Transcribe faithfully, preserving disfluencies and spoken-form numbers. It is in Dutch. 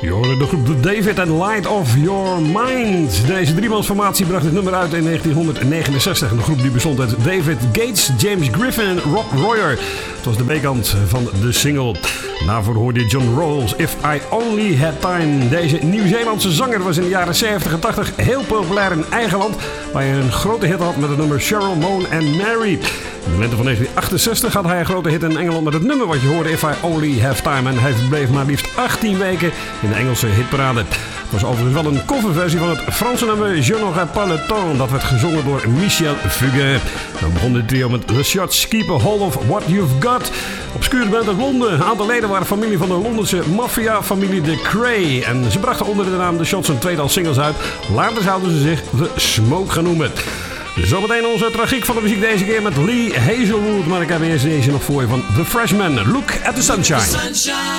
Je hoorde de groep David and Light of Your Mind. Deze driemansformatie bracht het nummer uit in negentien negenenzestig. Een groep die bestond uit David Gates, James Griffin en Rob Royer. Het was de B-kant van de single. Daarvoor hoorde je John Rawls, If I Only Had Time. Deze Nieuw-Zeelandse zanger was in de jaren zeventig en tachtig heel populair in eigen land, waar hij een grote hit had met het nummer Cheryl, Moan and Mary. In de lente van negentien achtenzestig had hij een grote hit in Engeland met het nummer wat je hoorde, If I Only Have Time. En hij verbleef maar liefst achttien weken in de Engelse hitparade. Het was overigens wel een coverversie van het Franse nummer Je n'aurai pas le temps. Dat werd gezongen door Michel Fugain. Dan begon dit trio met The Shots Keep a Hold of What You've Got. Obscure band uit Londen. Een aantal leden waren familie van de Londense maffia-familie de Cray. En ze brachten onder de naam The Shots een tweetal singles uit. Later zouden ze zich The Smoke gaan noemen. Zometeen onze tragiek van de muziek deze keer met Lee Hazelwood. Maar ik heb eerst deze nog voor je van The Freshman. Look at the Sunshine.